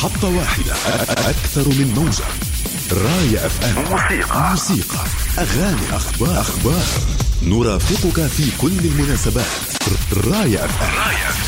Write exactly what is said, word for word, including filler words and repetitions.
محطة واحدة، أكثر من موجة. راية أف أم، موسيقى موسيقى أغاني، أخبار أخبار نرافقك في كل المناسبات. راية أف أم.